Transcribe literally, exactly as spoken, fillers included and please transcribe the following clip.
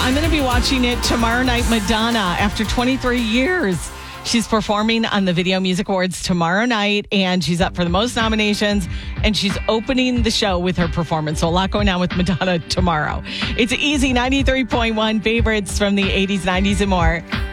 I'm going to be watching it tomorrow night. Madonna, after twenty-three years, she's performing on the Video Music Awards tomorrow night, and she's up for the most nominations, and she's opening the show with her performance. So a lot going on with Madonna tomorrow. It's Easy ninety-three point one, favorites from the eighties, nineties, and more.